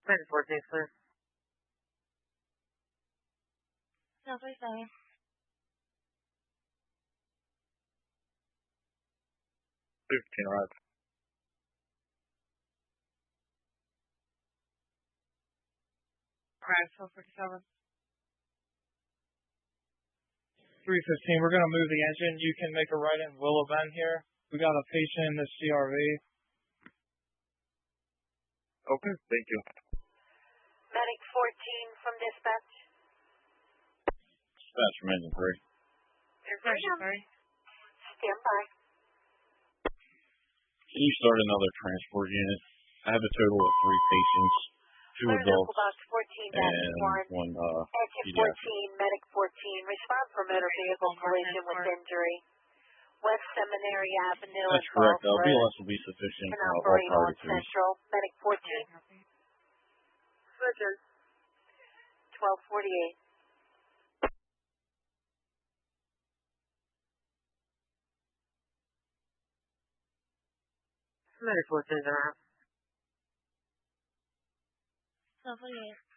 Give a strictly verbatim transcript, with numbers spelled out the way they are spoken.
Medic fourteen, clear. No, three seven. Fifteen, right. Crash, four forty-seven. three fifteen, we're going to move the engine. You can make a right in Willow Bend here. We got a patient in the C R V. Okay, thank you. Medic fourteen from dispatch. Dispatch from engine three. Engine three. Stand by. Can you start another transport unit? I have a total of three patients, two Clear adults, local box fourteen dash one. and one uh, Engine pediatric. fourteen, medic fourteen. Respond for motor vehicle collision with injury. West Seminary Avenue That's and correct. Falls L B Road. S will be sufficient Can for all operate on target trees. Central. Medic fourteen. Switches. twelve forty-eight. Medic fourteen, around. No, forty-eight.